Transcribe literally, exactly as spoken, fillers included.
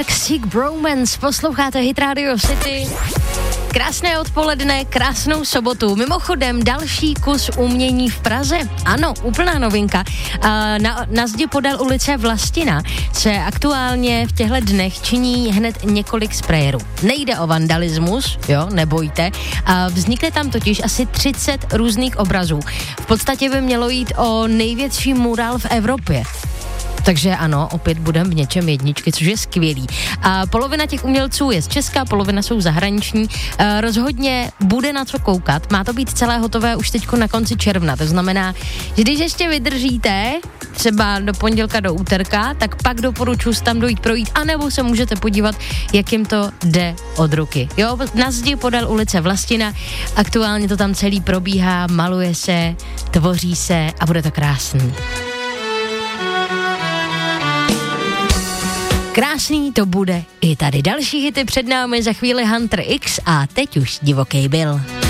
Toxic Bromance, posloucháte Hit Radio City. Krásné odpoledne, krásnou sobotu. Mimochodem další kus umění v Praze. Ano, úplná novinka. Na, na zdi podél ulice Vlastina se aktuálně v těchto dnech činí hned několik sprayerů. Nejde o vandalismus, jo, nebojte. Vznikne tam totiž asi třicet různých obrazů. V podstatě by mělo jít o největší mural v Evropě. Takže ano, opět budeme v něčem jedničky, což je skvělý. A polovina těch umělců je z Česka, polovina jsou zahraniční. E, rozhodně bude na co koukat. Má to být celé hotové už teďko na konci června. To znamená, že když ještě vydržíte, třeba do pondělka, do úterka, tak pak doporučuji tam dojít projít, anebo se můžete podívat, jak jim to jde od ruky. Jo, na zdi podél ulice Vlastina, aktuálně to tam celý probíhá, maluje se, tvoří se a bude to krásný. Krásný to bude i tady. Další hity před námi, za chvíli Hunter X a teď už Divoký Bill.